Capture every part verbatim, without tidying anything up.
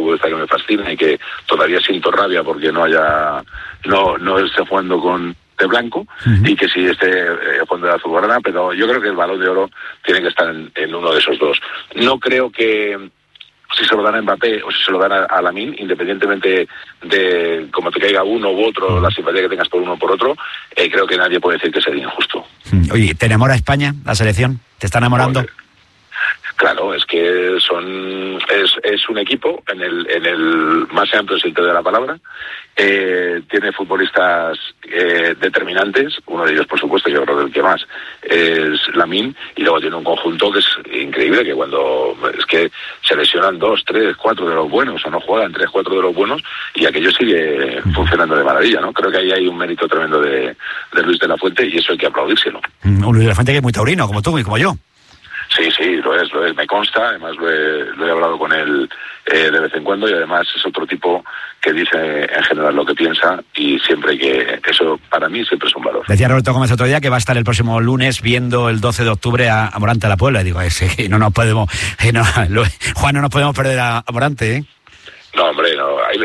futbolista que me fascina y que todavía siento rabia porque no haya, no, no esté jugando con de blanco, uh-huh. y que sí esté eh, jugando de azulgrana, pero yo creo que el Balón de Oro tiene que estar en, en uno de esos dos. No creo que si se lo dan a Mbappé o si se lo dan a, a Lamine, independientemente de cómo te caiga uno u otro, la simpatía que tengas por uno o por otro, eh, creo que nadie puede decir que sería injusto. Oye, ¿te enamora España, la selección? ¿Te está enamorando? Oye, claro, es que son es, es un equipo en el en el más amplio sentido de la palabra. Eh, tiene futbolistas eh, determinantes, uno de ellos por supuesto, yo creo que el que más es Lamine, y luego tiene un conjunto que es increíble, que cuando es que se lesionan dos, tres, cuatro de los buenos, o no juegan tres, cuatro de los buenos, y aquello sigue funcionando de maravilla, ¿no? Creo que ahí hay un mérito tremendo de, de Luis de la Fuente, y eso hay que aplaudírselo. Un Luis de la Fuente que es muy taurino, como tú y como yo. Sí, sí, lo es, lo es, me consta, además lo he, lo he hablado con él eh, de vez en cuando, y además es otro tipo que dice en general lo que piensa, y siempre que eso para mí siempre es un valor. Decía Roberto Gómez otro día que va a estar el próximo lunes viendo el doce de octubre a, a Morante a la Puebla, y digo, ese, que no nos podemos, eh, no, lo, Juan, no nos podemos perder a, a Morante, ¿eh? No, hombre, no. Hay,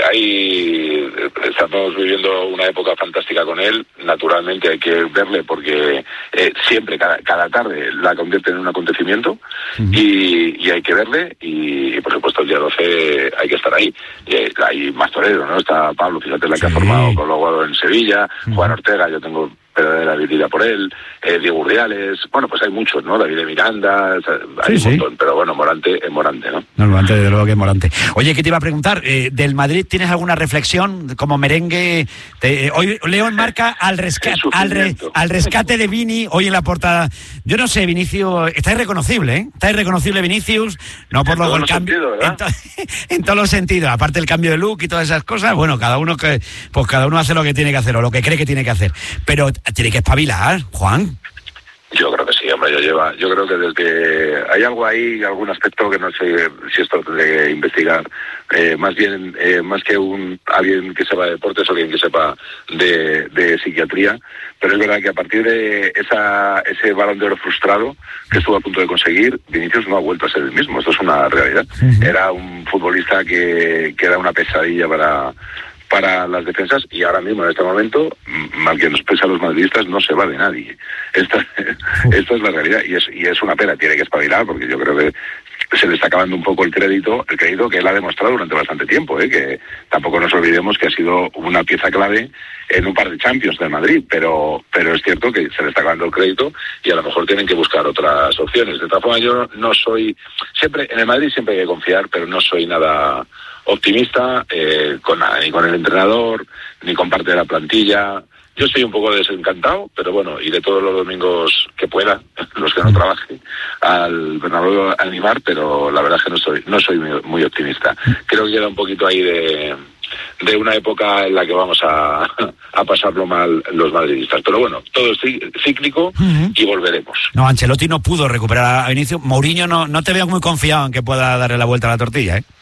hay, estamos viviendo una época fantástica con él. Naturalmente hay que verle porque eh, siempre, cada, cada tarde, la convierte en un acontecimiento, uh-huh. y, y hay que verle. Y, y, por supuesto, el día doce hay que estar ahí. Y hay, hay más toreros, ¿no? Está Pablo, fíjate, la que sí. ha formado con Loguado en Sevilla. Uh-huh. Juan Ortega, yo tengo verdadera habilidad por él, eh, Diego Urdiales, bueno, pues hay muchos, ¿no? David de Miranda, hay sí, un montón, sí. pero bueno, Morante es Morante, ¿no? No, Morante, desde luego que es Morante. Oye, ¿qué te iba a preguntar? Eh, ¿Del Madrid tienes alguna reflexión como merengue? Te, eh, hoy Leo en Marca al rescate, al, re, al rescate de Vini, hoy en la portada. Yo no sé, Vinicius, está irreconocible, ¿eh? Está irreconocible Vinicius, no por lo del cambio, en, to, en todos los sentidos, aparte el cambio de look y todas esas cosas, bueno, cada uno que, pues cada uno hace lo que tiene que hacer o lo que cree que tiene que hacer, pero tiene que espabilar, Juan. Yo creo que sí, hombre, yo lleva, yo creo que desde que hay algo ahí, algún aspecto que no sé si esto tendré que investigar, eh, más bien, eh, más que un alguien que sepa de deportes o alguien que sepa de, de psiquiatría, pero es verdad que a partir de esa ese Balón de Oro frustrado que estuvo a punto de conseguir, Vinicius no ha vuelto a ser el mismo, esto es una realidad. Uh-huh. Era un futbolista que, que era una pesadilla para... para las defensas, y ahora mismo en este momento, mal que nos pese a los madridistas, no se va de nadie. Esta, esta es la realidad, y es, y es una pena, tiene que espabilar, porque yo creo que se le está acabando un poco el crédito, el crédito que él ha demostrado durante bastante tiempo, ¿eh? Que tampoco nos olvidemos que ha sido una pieza clave en un par de Champions del Madrid, pero pero es cierto que se le está acabando el crédito y a lo mejor tienen que buscar otras opciones. De todas formas, yo no soy, siempre en el Madrid siempre hay que confiar, pero no soy nada optimista eh, con, ni con el entrenador, ni con parte de la plantilla. Yo estoy un poco desencantado, pero bueno, iré todos los domingos que pueda, los que no trabaje, al Bernabéu a animar, pero la verdad es que no soy, no soy muy, muy optimista. Creo que queda un poquito ahí de, de una época en la que vamos a, a pasarlo mal los madridistas. Pero bueno, todo es cíclico uh-huh. y volveremos. No, Ancelotti no pudo recuperar a Vinicius. Mourinho no, no te veo muy confiado en que pueda darle la vuelta a la tortilla, ¿eh?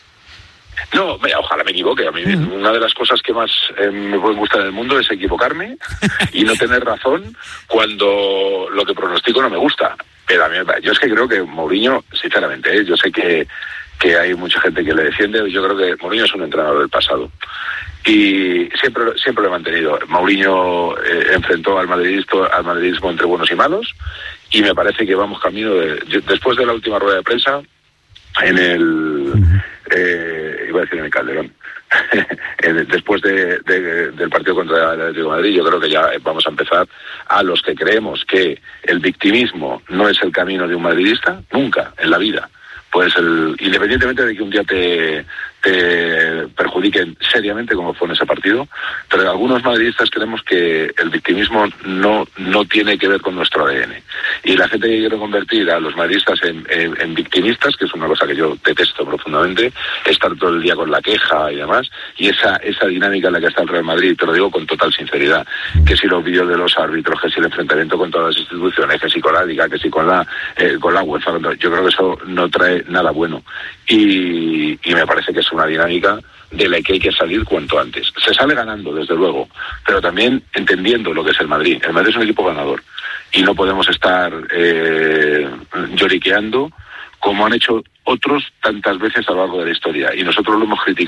No, mira, ojalá me equivoque. A mí uh-huh. una de las cosas que más eh, me puede gustar del mundo es equivocarme y no tener razón cuando lo que pronostico no me gusta. Pero a mí, yo es que creo que Mourinho, sinceramente, ¿eh? yo sé que, que hay mucha gente que le defiende, yo creo que Mourinho es un entrenador del pasado. Y siempre, siempre lo he mantenido. Mourinho eh, enfrentó al madridismo, al madridismo entre buenos y malos, y me parece que vamos camino de... Yo, después de la última rueda de prensa, en el... Uh-huh. Eh, iba a decir en el Calderón después de, de, del partido contra el Atlético de Madrid, yo creo que ya vamos a empezar a los que creemos que el victimismo no es el camino de un madridista, nunca en la vida. Pues el, independientemente de que un día te, te perjudiquen seriamente como fue en ese partido, pero algunos madridistas creemos que el victimismo no, no tiene que ver con nuestro A D N. Y la gente que quiere convertir a los madridistas en, en, en victimistas, que es una cosa que yo detesto profundamente, estar todo el día con la queja y demás, y esa, esa dinámica en la que está el Real Madrid, te lo digo con total sinceridad, que si los vídeos de los árbitros, que si el enfrentamiento con todas las instituciones, que si con la Liga, que si con la, eh, con la UEFA, yo creo que eso no trae nada bueno, y, y me parece que es una dinámica de la que hay que salir cuanto antes. Se sale ganando, desde luego, pero también entendiendo lo que es el Madrid. El Madrid es un equipo ganador y no podemos estar eh, lloriqueando como han hecho otros tantas veces a lo largo de la historia, y nosotros lo hemos criticado